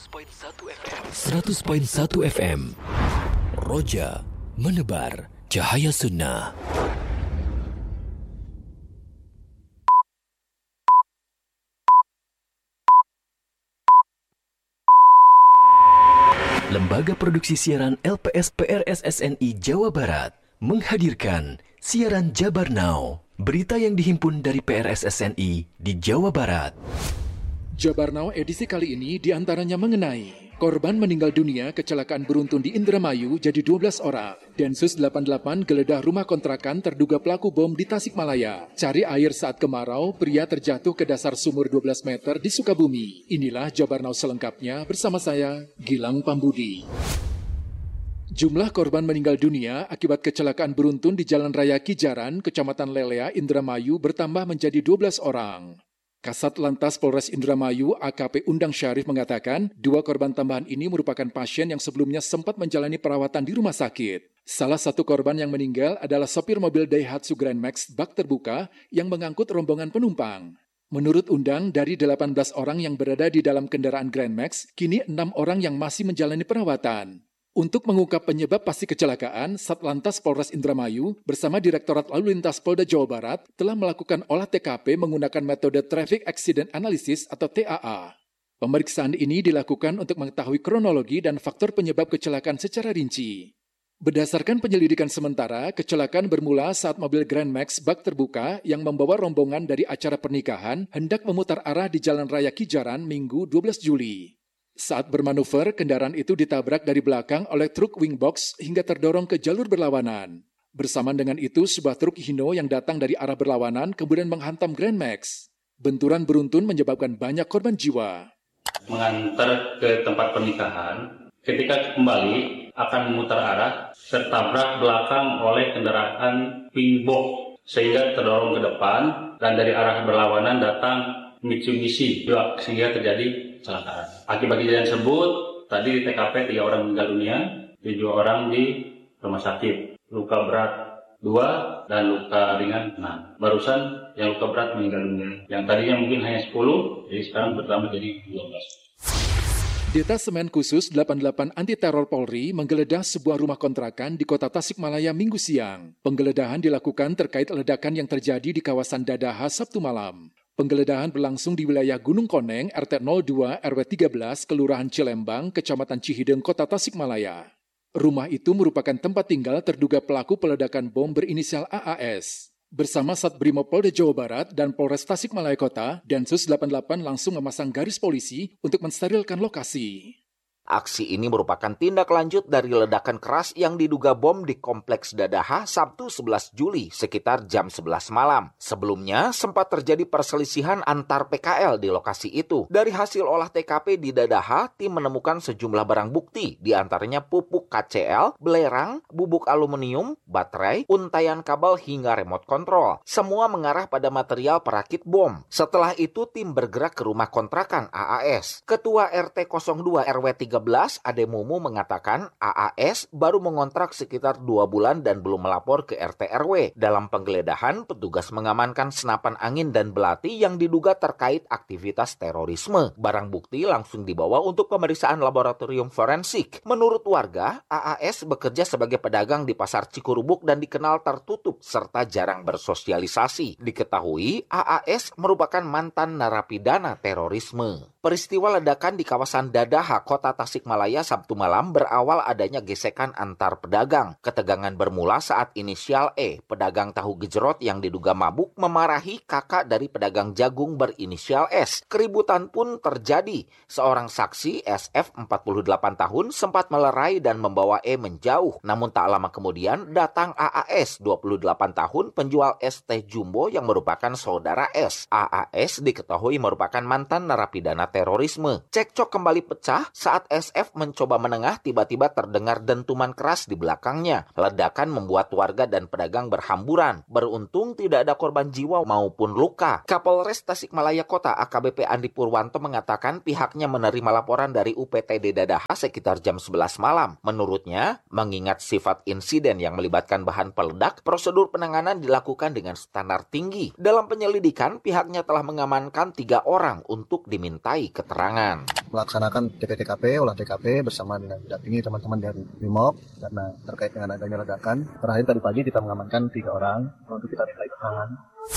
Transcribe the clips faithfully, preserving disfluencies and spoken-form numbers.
seratus koma satu F M. Roja menebar cahaya sunnah. Lembaga Produksi Siaran L P S P R S S N I Jawa Barat menghadirkan Siaran Jabar Now, berita yang dihimpun dari P R S S N I di Jawa Barat. Jabar Now edisi kali ini diantaranya mengenai korban meninggal dunia kecelakaan beruntun di Indramayu jadi dua belas orang. Densus delapan puluh delapan geledah rumah kontrakan terduga pelaku bom di Tasikmalaya. Cari air saat kemarau, pria terjatuh ke dasar sumur dua belas meter di Sukabumi. Inilah Jabar Now selengkapnya bersama saya, Gilang Pambudi. Jumlah korban meninggal dunia akibat kecelakaan beruntun di Jalan Raya Kijaran, Kecamatan Lelea, Indramayu bertambah menjadi dua belas orang. Kasat Lantas Polres Indramayu A K P Undang Syarif mengatakan, dua korban tambahan ini merupakan pasien yang sebelumnya sempat menjalani perawatan di rumah sakit. Salah satu korban yang meninggal adalah sopir mobil Daihatsu Grand Max bak terbuka yang mengangkut rombongan penumpang. Menurut Undang, dari delapan belas orang yang berada di dalam kendaraan Grand Max, kini enam orang yang masih menjalani perawatan. Untuk mengungkap penyebab pasti kecelakaan, Satlantas Polres Indramayu bersama Direktorat Lalu Lintas Polda Jawa Barat telah melakukan olah T K P menggunakan metode Traffic Accident Analysis atau T A A. Pemeriksaan ini dilakukan untuk mengetahui kronologi dan faktor penyebab kecelakaan secara rinci. Berdasarkan penyelidikan sementara, kecelakaan bermula saat mobil Grand Max bak terbuka yang membawa rombongan dari acara pernikahan hendak memutar arah di Jalan Raya Kijaran Minggu dua belas Juli. Saat bermanuver, kendaraan itu ditabrak dari belakang oleh truk wingbox hingga terdorong ke jalur berlawanan. Bersamaan dengan itu, sebuah truk Hino yang datang dari arah berlawanan kemudian menghantam Grand Max. Benturan beruntun menyebabkan banyak korban jiwa. Mengantar ke tempat pernikahan, ketika kembali akan memutar arah, tertabrak belakang oleh kendaraan wingbox sehingga terdorong ke depan dan dari arah berlawanan datang Mitsubishi sehingga terjadi kecelakaan. Akibat kejadian tersebut, tadi di T K P tiga orang meninggal dunia, tujuh orang di rumah sakit. Luka berat dua dan luka ringan enam. Barusan yang luka berat meninggal dunia. Yang tadinya mungkin hanya sepuluh, jadi sekarang bertambah jadi dua belas. Detasemen Khusus delapan puluh delapan Anti Teror Polri menggeledah sebuah rumah kontrakan di Kota Tasikmalaya Minggu siang. Penggeledahan dilakukan terkait ledakan yang terjadi di kawasan Dadaha Sabtu malam. Penggeledahan berlangsung di wilayah Gunung Koneng, R T nol dua R W tiga belas, Kelurahan Cilembang, Kecamatan Cihideng, Kota Tasikmalaya. Rumah itu merupakan tempat tinggal terduga pelaku peledakan bom berinisial A A S. Bersama Satbrimo Polda Jawa Barat dan Polres Tasikmalaya Kota, Densus delapan puluh delapan langsung memasang garis polisi untuk mensterilkan lokasi. Aksi ini merupakan tindak lanjut dari ledakan keras yang diduga bom di Kompleks Dadaha Sabtu sebelas Juli sekitar jam sebelas malam. Sebelumnya sempat terjadi perselisihan antar P K L di lokasi itu. Dari hasil olah T K P di Dadaha, tim menemukan sejumlah barang bukti, di antaranya pupuk K C L, belerang, bubuk aluminium, baterai, untaian kabel hingga remote control. Semua mengarah pada material perakit bom. Setelah itu tim bergerak ke rumah kontrakan A A S. Ketua R T nol dua R W tiga belas Ade Mumu mengatakan A A S baru mengontrak sekitar dua bulan dan belum melapor ke R T R W. Dalam penggeledahan, petugas mengamankan senapan angin dan belati yang diduga terkait aktivitas terorisme. Barang bukti langsung dibawa untuk pemeriksaan laboratorium forensik. Menurut warga, A A S bekerja sebagai pedagang di Pasar Cikurubuk dan dikenal tertutup serta jarang bersosialisasi. Diketahui A A S merupakan mantan narapidana terorisme. Peristiwa ledakan di kawasan Dadaha, Kota Tasikmalaya Sabtu malam berawal adanya gesekan antar pedagang. Ketegangan bermula saat inisial E, pedagang tahu gejrot yang diduga mabuk, memarahi kakak dari pedagang jagung berinisial S. Keributan pun terjadi. Seorang saksi, S F empat puluh delapan tahun, sempat melerai dan membawa E menjauh. Namun tak lama kemudian datang A A S, dua puluh delapan tahun, penjual es teh jumbo yang merupakan saudara S. A A S diketahui merupakan mantan narapidana terorisme. Cekcok kembali pecah saat S F mencoba menengah, tiba-tiba terdengar dentuman keras di belakangnya. Ledakan membuat warga dan pedagang berhamburan. Beruntung tidak ada korban jiwa maupun luka. Kapolres Tasikmalaya Kota A K B P Andi Purwanto mengatakan pihaknya menerima laporan dari U P T D Dadaha sekitar jam sebelas malam. Menurutnya, mengingat sifat insiden yang melibatkan bahan peledak, prosedur penanganan dilakukan dengan standar tinggi. Dalam penyelidikan, pihaknya telah mengamankan tiga orang untuk dimintai keterangan. Melaksanakan T P T K P, olah T K P bersama dengan didampingi teman-teman dari Brimob karena terkait dengan adanya ledakan. Terakhir tadi pagi kita mengamankan tiga orang untuk kita mintai keterangan.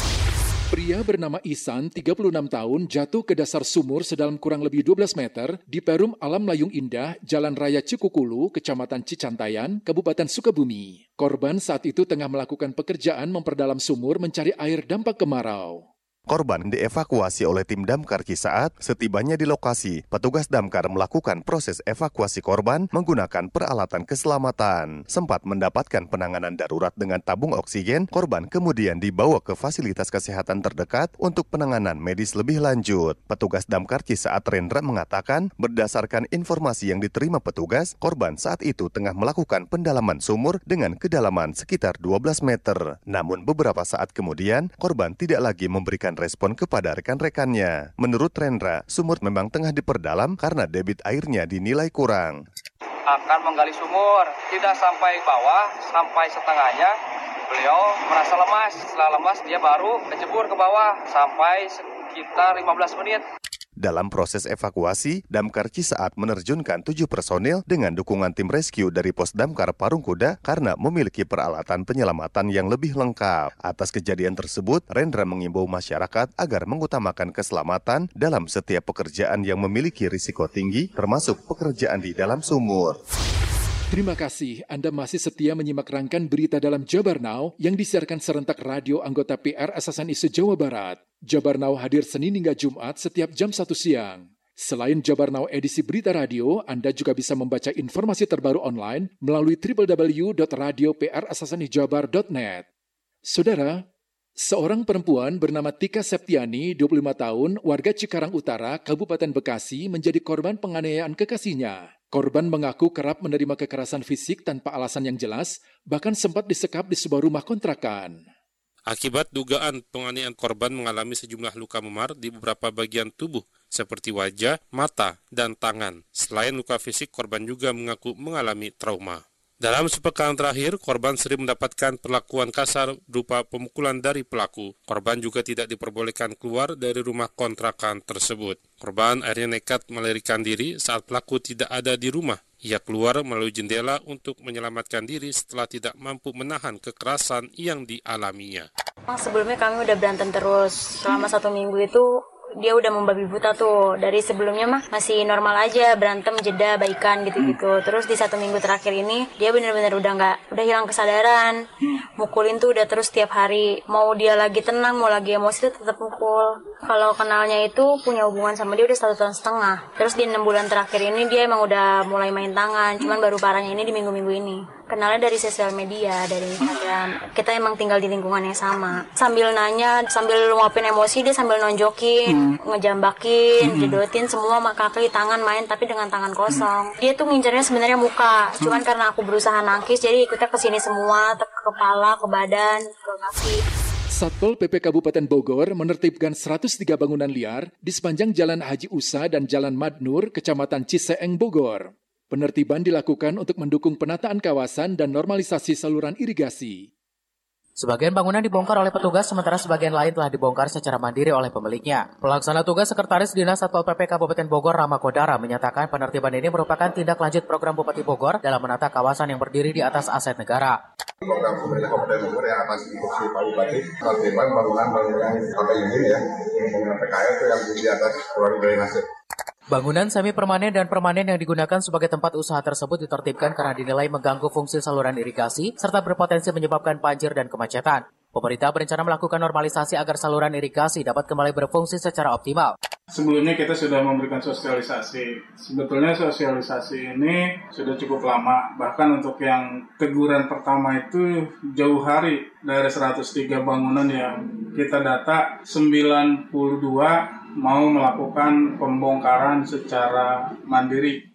Pria bernama Ihsan, tiga puluh enam tahun, jatuh ke dasar sumur sedalam kurang lebih dua belas meter di Perum Alam Layung Indah, Jalan Raya Cikukulu, Kecamatan Cicantayan, Kabupaten Sukabumi. Korban saat itu tengah melakukan pekerjaan memperdalam sumur mencari air dampak kemarau. Korban dievakuasi oleh tim damkar Cisaat. Setibanya di lokasi, petugas damkar melakukan proses evakuasi korban menggunakan peralatan keselamatan. Sempat mendapatkan penanganan darurat dengan tabung oksigen, korban kemudian dibawa ke fasilitas kesehatan terdekat untuk penanganan medis lebih lanjut. Petugas damkar Cisaat Rendra mengatakan, berdasarkan informasi yang diterima petugas, korban saat itu tengah melakukan pendalaman sumur dengan kedalaman sekitar dua belas meter. Namun beberapa saat kemudian, korban tidak lagi memberikan respon kepada rekan-rekannya. Menurut Rendra, sumur memang tengah diperdalam karena debit airnya dinilai kurang. Akan menggali sumur, tidak sampai bawah, sampai setengahnya, beliau merasa lemas. Setelah lemas, dia baru kecebur ke bawah sampai sekitar lima belas menit. Dalam proses evakuasi, Damkar Cisaat menerjunkan tujuh personil dengan dukungan tim rescue dari Pos Damkar Parungkuda karena memiliki peralatan penyelamatan yang lebih lengkap. Atas kejadian tersebut, Rendra mengimbau masyarakat agar mengutamakan keselamatan dalam setiap pekerjaan yang memiliki risiko tinggi, termasuk pekerjaan di dalam sumur. Terima kasih Anda masih setia menyimak rangkaian berita dalam Jabar Now yang disiarkan serentak radio anggota P R S S N I se-Jawa Barat. Jabar Now hadir Senin hingga Jumat setiap jam satu siang. Selain Jabar Now edisi berita radio, Anda juga bisa membaca informasi terbaru online melalui w w w dot radio p r s s n i jabar dot net. Saudara, seorang perempuan bernama Tika Septiani, dua puluh lima tahun, warga Cikarang Utara, Kabupaten Bekasi, menjadi korban penganiayaan kekasihnya. Korban mengaku kerap menerima kekerasan fisik tanpa alasan yang jelas, bahkan sempat disekap di sebuah rumah kontrakan. Akibat dugaan penganiayaan, korban mengalami sejumlah luka memar di beberapa bagian tubuh, seperti wajah, mata, dan tangan. Selain luka fisik, korban juga mengaku mengalami trauma. Dalam sepekan terakhir, korban sering mendapatkan perlakuan kasar berupa pemukulan dari pelaku. Korban juga tidak diperbolehkan keluar dari rumah kontrakan tersebut. Korban akhirnya nekat melarikan diri saat pelaku tidak ada di rumah. Ia keluar melalui jendela untuk menyelamatkan diri setelah tidak mampu menahan kekerasan yang dialaminya. Sebelumnya kami udah berantem terus. Selama satu minggu itu dia udah membabi buta tuh. Dari sebelumnya mah masih normal aja, berantem, jeda, baikan gitu-gitu. Terus di satu minggu terakhir ini dia benar-benar udah nggak, udah hilang kesadaran. Mukulin tuh udah terus tiap hari. Mau dia lagi tenang, mau lagi emosi tuh tetap mukul. Kalau kenalnya itu punya hubungan sama dia udah satu tahun setengah. Terus di enam bulan terakhir ini dia emang udah mulai main tangan. Cuman baru parahnya ini di minggu-minggu ini. Kenalnya dari sosial media, dari Instagram. Kita emang tinggal di lingkungan yang sama. Sambil nanya, sambil nguapin emosi, dia sambil nonjokin, hmm. ngejambakin, hmm. jedotin semua kaki, tangan main, tapi dengan tangan kosong. Dia tuh ngincernya sebenarnya muka. Cuman karena aku berusaha nangkis, jadi ikutnya kesini semua, ke kepala, ke badan, ke kaki. Satpol P P Kabupaten Bogor menertibkan seratus tiga bangunan liar di sepanjang Jalan Haji Usa dan Jalan Madnur, Kecamatan Ciseeng, Bogor. Penertiban dilakukan untuk mendukung penataan kawasan dan normalisasi saluran irigasi. Sebagian bangunan dibongkar oleh petugas, sementara sebagian lain telah dibongkar secara mandiri oleh pemiliknya. Pelaksana tugas Sekretaris Dinas Satpol P P Kabupaten Bogor, Rama Kodara, menyatakan penertiban ini merupakan tindak lanjut program Bupati Bogor dalam menata kawasan yang berdiri di atas aset negara. Program pemerintah Kabupaten Bogor yang atas instruksi Pak Bupati, penertiban bangunan-bangunan sampai izin ya, bangunan P K L itu yang di atas ruang drainase. Bangunan semi permanen dan permanen yang digunakan sebagai tempat usaha tersebut ditertibkan karena dinilai mengganggu fungsi saluran irigasi serta berpotensi menyebabkan banjir dan kemacetan. Pemerintah berencana melakukan normalisasi agar saluran irigasi dapat kembali berfungsi secara optimal. Sebelumnya kita sudah memberikan sosialisasi. Sebetulnya sosialisasi ini sudah cukup lama. Bahkan untuk yang teguran pertama itu jauh hari. Dari seratus tiga bangunan yang kita data, sembilan puluh dua mau melakukan pembongkaran secara mandiri.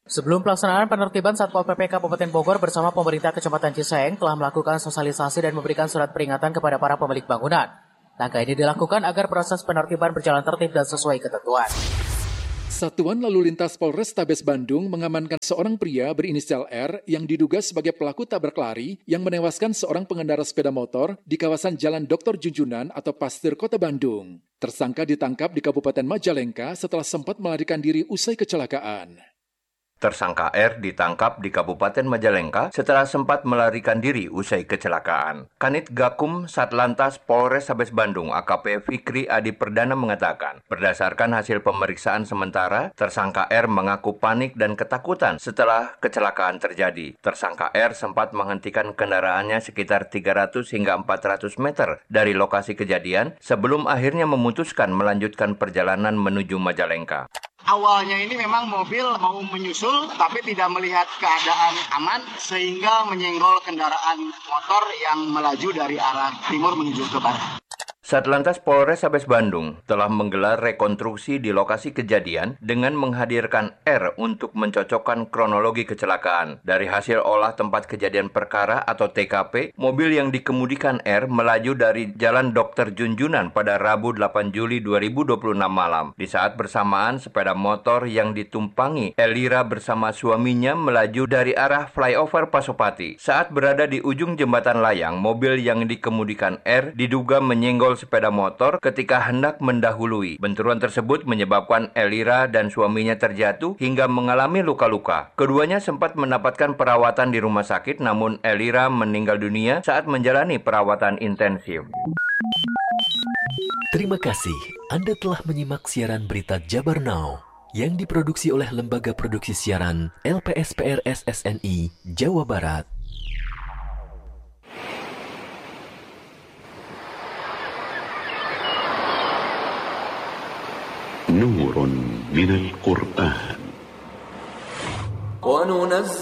Sebelum pelaksanaan penertiban, Satpol P P Kabupaten Bogor bersama pemerintah Kecamatan Ciseeng telah melakukan sosialisasi dan memberikan surat peringatan kepada para pemilik bangunan. Langkah ini dilakukan agar proses penertiban berjalan tertib dan sesuai ketentuan. Satuan Lalu Lintas Polrestabes Bandung mengamankan seorang pria berinisial R yang diduga sebagai pelaku tabrak lari yang menewaskan seorang pengendara sepeda motor di kawasan Jalan Doktor Junjunan atau Pasteur Kota Bandung. Tersangka ditangkap di Kabupaten Majalengka setelah sempat melarikan diri usai kecelakaan. Tersangka R ditangkap di Kabupaten Majalengka setelah sempat melarikan diri usai kecelakaan. Kanit Gakum Satlantas Polrestabes Bandung A K P Fikri Adi Perdana mengatakan, berdasarkan hasil pemeriksaan sementara, tersangka R mengaku panik dan ketakutan setelah kecelakaan terjadi. Tersangka R sempat menghentikan kendaraannya sekitar tiga ratus hingga empat ratus meter dari lokasi kejadian sebelum akhirnya memutuskan melanjutkan perjalanan menuju Majalengka. Awalnya ini memang mobil mau menyusul tapi tidak melihat keadaan aman sehingga menyenggol kendaraan motor yang melaju dari arah timur menuju ke barat. Satlantas Polrestabes Bandung telah menggelar rekonstruksi di lokasi kejadian dengan menghadirkan R untuk mencocokkan kronologi kecelakaan. Dari hasil olah tempat kejadian perkara atau T K P, mobil yang dikemudikan R melaju dari Jalan Dokter Junjunan pada Rabu delapan Juli dua ribu dua puluh enam malam. Di saat bersamaan, sepeda motor yang ditumpangi Elira bersama suaminya melaju dari arah flyover Pasopati. Saat berada di ujung jembatan layang, mobil yang dikemudikan R diduga menyenggol sepeda motor ketika hendak mendahului. Benturan tersebut menyebabkan Elira dan suaminya terjatuh hingga mengalami luka-luka. Keduanya sempat mendapatkan perawatan di rumah sakit, namun Elira meninggal dunia saat menjalani perawatan intensif. Terima kasih Anda telah menyimak siaran berita Jabar Now yang diproduksi oleh Lembaga Produksi Siaran L P S P R S S N I Jawa Barat. نور من القرآن